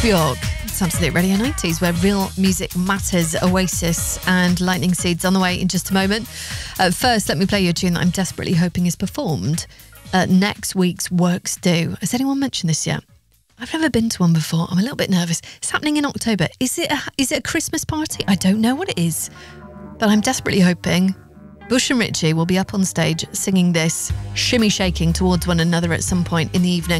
Bjork. It's Absolute Radio 90s, where real music matters. Oasis and Lightning Seeds on the way in just a moment. First, let me play you a tune that I'm desperately hoping is performed at next week's Works Do. Has anyone mentioned this yet? I've never been to one before. I'm a little bit nervous. It's happening in October. Is it a Christmas party? I don't know what it is, but I'm desperately hoping Bush and Ritchie will be up on stage singing this, shimmy shaking towards one another at some point in the evening.